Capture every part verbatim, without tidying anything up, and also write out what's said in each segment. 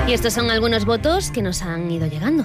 Y estos son algunos votos que nos han ido llegando.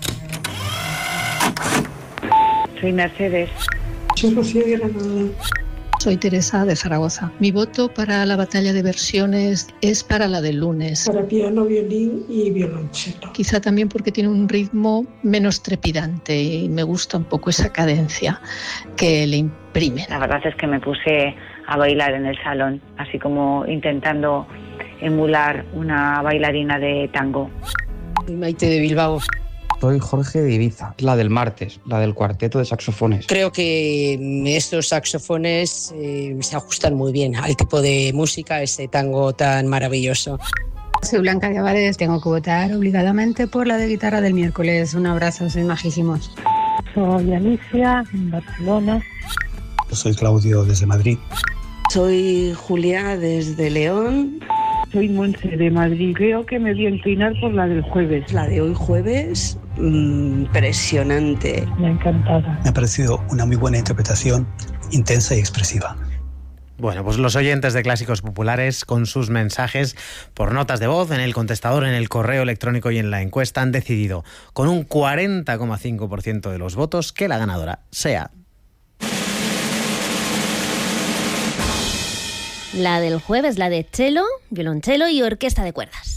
Soy Mercedes. Soy Rocío de Granada. Soy Teresa de Zaragoza. Mi voto para la batalla de versiones es para la del lunes. Para piano, violín y violonchelo. Quizá también porque tiene un ritmo menos trepidante y me gusta un poco esa cadencia que le imprime. La verdad es que me puse a bailar en el salón, así como intentando emular una bailarina de tango. Soy Maite de Bilbao. Soy Jorge de Ibiza, la del martes, la del cuarteto de saxofones. Creo que estos saxofones eh, se ajustan muy bien al tipo de música, ese tango tan maravilloso. Soy Blanca de Avares, tengo que votar obligadamente por la de guitarra del miércoles. Un abrazo, sois majísimos. Soy Alicia, en Barcelona. Soy Claudio, desde Madrid. Soy Julia, desde León. Soy Montse, de Madrid. Creo que me voy a inclinar por la del jueves. La de hoy jueves, mmm, impresionante. Me ha encantado. Me ha parecido una muy buena interpretación, intensa y expresiva. Bueno, pues los oyentes de Clásicos Populares, con sus mensajes por notas de voz, en el contestador, en el correo electrónico y en la encuesta, han decidido, con un cuarenta coma cinco por ciento de los votos, que la ganadora sea... La del jueves, la de cello, violonchelo y orquesta de cuerdas.